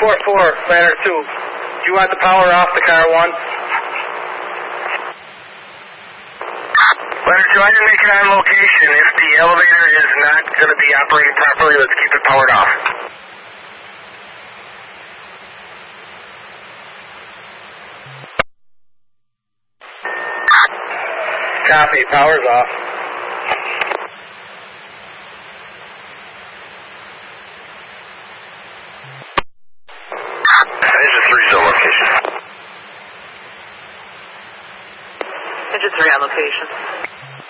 244, Ladder 2. Do you want the power off the car 1? Ladder 2, I didn't make it on location. If the elevator is not going to be operating properly, let's keep it powered off. Copy, power's off. Engine 3's on location. Engine 3 on location.